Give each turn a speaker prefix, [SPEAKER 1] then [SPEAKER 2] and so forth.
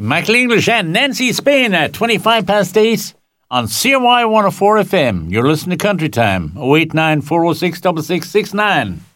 [SPEAKER 1] Michael English and Nancy Spain at 25 past 8 on CRY 104 FM. You're listening to Country Time, 089 406 6669.